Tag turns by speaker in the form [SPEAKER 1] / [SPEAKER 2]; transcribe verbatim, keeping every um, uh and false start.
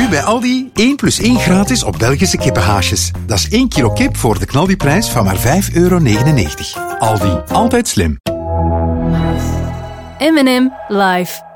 [SPEAKER 1] bij Aldi één plus één gratis op Belgische kippenhaasjes. Dat is één kilo kip voor de knaldiprijs van maar vijf euro negenennegentig. Aldi, altijd slim.
[SPEAKER 2] M en M live.